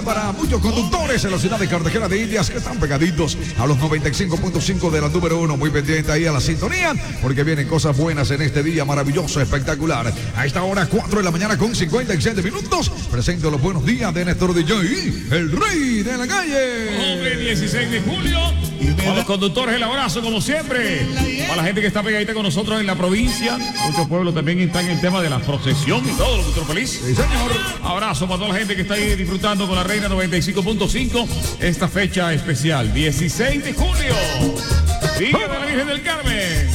Para muchos conductores en la ciudad de Cartagena de Indias que están pegaditos a los 95.5 de la número 1, muy pendiente ahí a la sintonía, porque vienen cosas buenas en este día maravilloso, espectacular. A esta hora, 4 de la mañana con 57 minutos, presento los buenos días de Néstor DJ, el rey de la calle. Hombre, 16 de julio. Para los conductores, el abrazo como siempre. Para la gente que está pegadita con nosotros en la provincia. Muchos pueblos también están en el tema de la procesión y todo, lo que feliz. Sí, señor. Abrazo para toda la gente que está ahí disfrutando con la Reina 95.5 esta fecha especial, 16 de julio, Día de la Virgen del Carmen.